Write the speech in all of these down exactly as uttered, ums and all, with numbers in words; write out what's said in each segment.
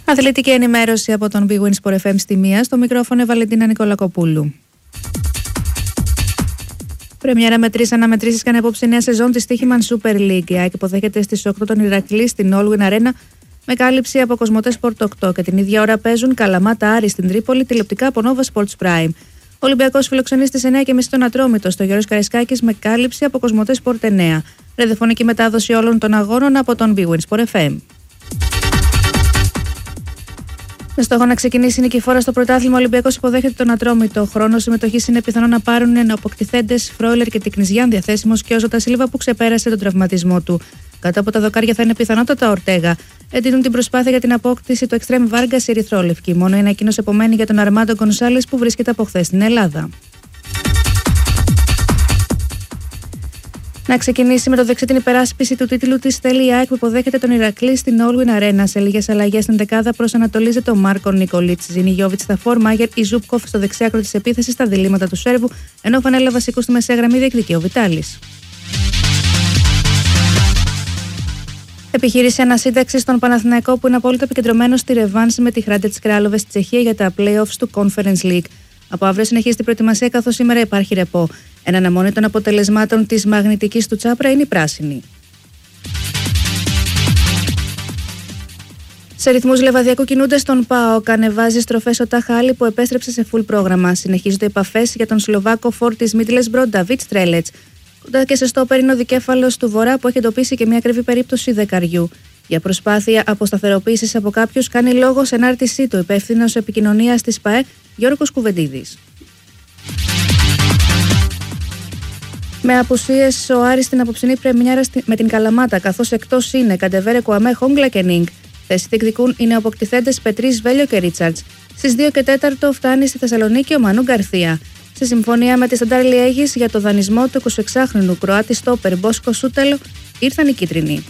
Αθλητική ενημέρωση από τον Big Win Sport εφ εμ στη μία. Στο μικρόφωνο Βαλεντίνα Νικολακοπούλου. Πρεμιέρα με τρεις αναμετρήσεις κάνει απόψε νέα σεζόν τη Στοίχημαν Super League. Η ΑΕΚ υποδέχεται στις οκτώ τον Ηρακλή στην All Win Arena με κάλυψη από Κοσμοτέ Sport οκτώ και την ίδια ώρα παίζουν Καλαμάτα Άρη στην Τρίπολη τηλεοπτικά από Nova Sports Prime. Ο Ολυμπιακός φιλοξενεί στις εννιά και μισή τον Ατρόμητο στο Γιώργος Καραϊσκάκης με κάλυψη από Κοσμοτέ Sport εννιά. Ραδιοφωνική μετάδοση όλων των αγώνων από τον Big Win Sport εφ εμ. Με στόχο να ξεκινήσει νικηφόρα στο πρωτάθλημα, ο Ολυμπιακός υποδέχεται τον Ατρόμητο. Χρόνο συμμετοχής είναι πιθανό να πάρουν εναποκτηθέντες Φρόιλερ και Τικνιζιάν, διαθέσιμος και ο Ζώτα Σίλβα που ξεπέρασε τον τραυματισμό του. Κάτω από τα δοκάρια θα είναι πιθανότατα ο Ορτέγα. Εντείνουν την προσπάθεια για την απόκτηση του Εξτρέμ Βάργα η Ερυθρόλευκη. Μόνο ένα εκείνος επομένει για τον Αρμάντο Γκονσάλες που βρίσκεται από χθες στην Ελλάδα. Να ξεκινήσει με το δεξί την υπεράσπιση του τίτλου της θέλει η ΑΕΚ που υποδέχεται τον Ηρακλή στην All Win Arena. Σε λίγες αλλαγές στην δεκάδα προσανατολίζεται ο Μάρκο Νικολίτς, Ζινιγιόβιτς στα φόρ, Μάγερ Ιζούπκοφ στο δεξιάκρο της επίθεσης στα διλήμματα του Σέρβου, ενώ φανέλα βασικού στη μεσαία γραμμή διεκδικεί ο Βιτάλης. Επιχείρηση ανασύνταξη στον Παναθηναϊκό που είναι απόλυτα επικεντρωμένο στη ρεβάνση με τη Hrádec Králové στη Τσεχία για τα play-offs του Conference League. Από αύριο συνεχίζει την προετοιμασία καθώς σήμερα υπάρχει ρεπό. Εν αναμονή των αποτελεσμάτων της μαγνητικής του Τσάπρα είναι η πράσινη. Σε ρυθμούς Λεβαδιακού κινούνται στον ΠΑΟΚ. Ανεβάζει στροφές ο Ταχάλη που επέστρεψε σε full πρόγραμμα. Συνεχίζονται επαφές για τον Σλοβάκο φορ της Μίτλεσμπρο Νταβίτ Στρέλετς. Κοντά και σε στόπερ είναι ο δικέφαλος του Βορρά που έχει εντοπίσει και μια ακριβή περίπτωση δεκαριού. Για προσπάθεια αποσταθεροποίησης από κάποιους κάνει λόγο σε ενάρτησή του υπεύθυνος επικοινωνίας της ΠΑΕ Γιώργος Κουβεντίδης. Με απουσίες ο Άρης στην απόψινή πρεμιέρα με την Καλαμάτα, καθώς εκτός είναι Καντεβέρε Κουαμέ, Χόγκλα και Νίνγκ. Θέση διεκδικούν οι νεοποκτηθέντες Πετρίς, Βέλιο και Ρίτσαρτς. Στις δύο και τέσσερα φτάνει στη Θεσσαλονίκη ο Μανού Γκαρθία. Σε συμφωνία με τη Σταντάρ Λιέγης για το δανεισμό του εικοσιεξάχρονου Κροάτη στόπερ Μπόσκο Σούτελο ήρθαν οι κίτρινοι.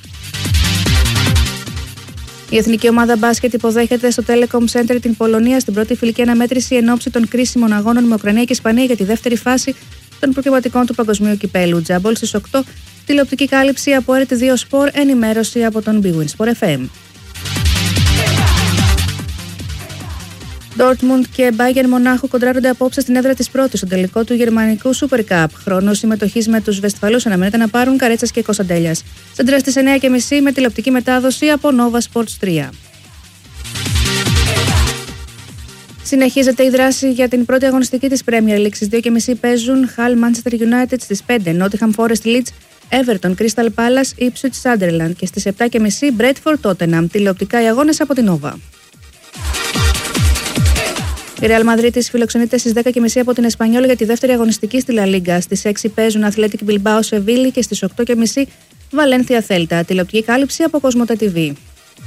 Η εθνική ομάδα μπάσκετ υποδέχεται στο Telecom Center την Πολωνία στην πρώτη φιλική αναμέτρηση εν ώψη των κρίσιμων αγώνων με Ουκρανία και Ισπανία για τη δεύτερη φάση των προκριματικών του Παγκοσμίου Κυπέλου. Τζάμπολ στις οκτώ, τηλεοπτική κάλυψη από Ερ τι δύο Sport, ενημέρωση από τον Big Win Sport εφ εμ. Dortmund και Bayern Μονάχου κοντράρονται απόψε στην έδρα της πρώτης στο τελικό του γερμανικού Super Cup. Χρόνο συμμετοχής με τους Βεσφαλούς αναμένεται να πάρουν Καρέτσας και Κωνσταντέλιας. Σέντρα στις εννιά και μισή με τηλεοπτική μετάδοση από Nova Sports τρία. Συνεχίζεται η δράση για την πρώτη αγωνιστική της Premier League. Στις δύο και μισή παίζουν Hull Manchester United, στις πέντε Nottingham Forest Leeds, Everton Crystal Palace, Ipswich Sunderland και στις επτά και μισή Bradford Tottenham. Τηλεοπτικά οι αγώνες από την Nova. Η Real Madrid φιλοξενείται στις δέκα και μισή από την Εσπανιόλ για τη δεύτερη αγωνιστική στη La Liga. Στις έξι παίζουν Athletic Bilbao Sevilla και στις οκτώ και μισή Valencia Celta. Τηλεοπτική κάλυψη από Cosmote τι βι.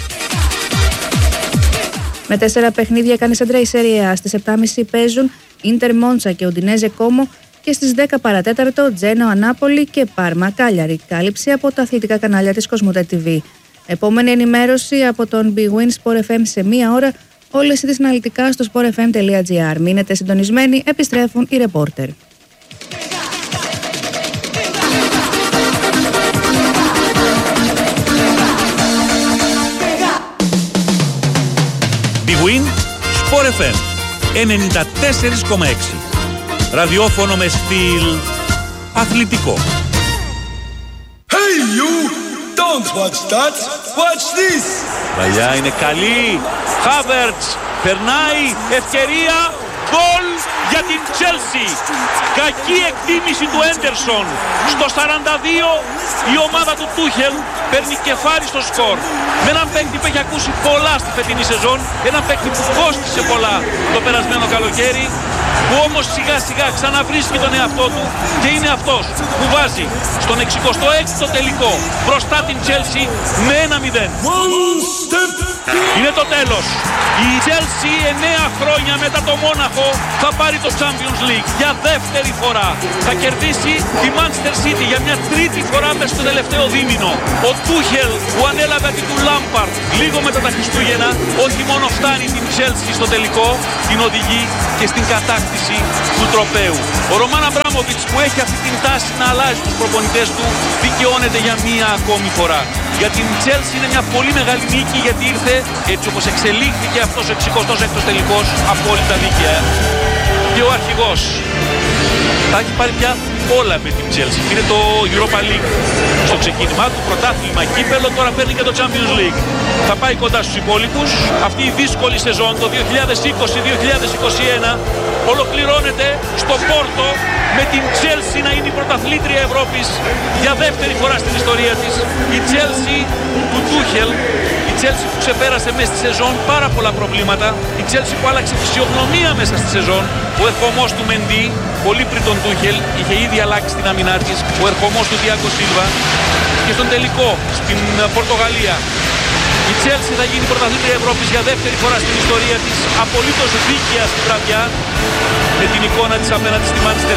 Με τέσσερα παιχνίδια κάνει σέντρα η Serie A. Στις επτά και μισή παίζουν Inter Monza και Udinese Como και στις δέκα παρατέταρτο Genoa Napoli και Parma Cagliari. Κάλυψη από τα αθλητικά κανάλια της Cosmote τι βι. Επόμενη ενημέρωση από τον Big Win Sport εφ εμ σε μία ώρα. Όλες τις αναλυτικά στο sport f m dot g r. Μείνετε συντονισμένοι, επιστρέφουν οι ρεπόρτερ. Big Win Sport εφ εμ ενενήντα τέσσερα κόμμα έξι. Ραδιόφωνο με στυλ αθλητικό. Hey you! Don't watch that! Watch this! Παλιά είναι καλή. Χάβερτς περνάει, ευκαιρία, γκολ για την Chelsea. Κακή εκτίμηση του Έντερσον. Στο σαράντα δύο η ομάδα του Τούχελ παίρνει κεφάλι στο σκορ. Με έναν παίκτη που έχει ακούσει πολλά στη φετινή σεζόν, έναν παίκτη που κόστησε πολλά το περασμένο καλοκαίρι, που όμως σιγά σιγά ξαναβρίσκει τον εαυτό του και είναι αυτός που βάζει στον εξηκοστό έκτο τελικό μπροστά την Chelsea με ένα μηδέν. Είναι το τέλος. Η Chelsea εννέα χρόνια μετά το Μόναχο θα πάρει το Champions League για δεύτερη φορά. Θα κερδίσει τη Manchester City για μια τρίτη φορά μες στο τελευταίο δίμηνο. Ο Τούχελ που ανέλαβε αντί του Λάμπαρτ λίγο μετά τα Χριστούγεννα όχι μόνο φτάνει την Chelsea στο τελικό, την οδηγεί και στην κατάκτηση του τροπαίου. Ο Ρωμάν Αμπράμοβιτς που έχει αυτή την τάση να αλλάζει τους προπονητές του δικαιώνεται για μία ακόμη φορά. Για την Chelsea είναι μια πολύ μεγάλη νίκη, γιατί ήρθε έτσι όπως εξελίχθηκε αυτός ο εξηκοστός έκτος τελικός απόλυτα δίκαια. Και ο αρχηγός θα έχει πάρει πια όλα με την Chelsea. Πήρε το Europa League στο ξεκίνημά του, πρωτάθλημα, κύπελλο, τώρα παίρνει και το Champions League. Θα πάει κοντά στους υπόλοιπους. Αυτή η δύσκολη σεζόν, το δύο χιλιάδες είκοσι δύο χιλιάδες είκοσι ένα, ολοκληρώνεται στο Πόρτο με την Chelsea να είναι η πρωταθλήτρια Ευρώπης για δεύτερη φορά στην ιστορία της. Η Chelsea του Tuchel, η Chelsea που ξεπέρασε μέσα στη σεζόν πάρα πολλά προβλήματα, η Chelsea που άλλαξε φυσιογνωμία μέσα στη σεζόν. Ο ερχομός του Μεντί, πολύ πριν τον Tuchel, είχε ήδη αλλάξει την αμυνά της. Ο ερχομός του Thiago Silva. Και στον τελικό, στην Πορτογαλία, η Chelsea θα γίνει πρωταθλήτρια Ευρώπης για δεύτερη φορά στην ιστορία της, απολύτως δίκαια στην βραδιά, με την εικόνα της απέναντι στη Manchester